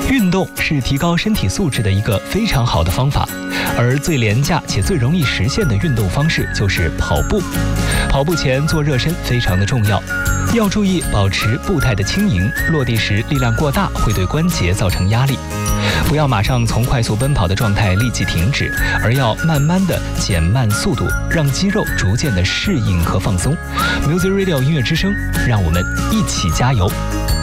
运动是提高身体素质的一个非常好的方法，而最廉价且最容易实现的运动方式就是跑步。跑步前做热身非常的重要，要注意保持步态的轻盈，落地时力量过大会对关节造成压力。不要马上从快速奔跑的状态立即停止，而要慢慢的减慢速度，让肌肉逐渐的适应和放松。Music Radio 音乐之声，让我们一起加油。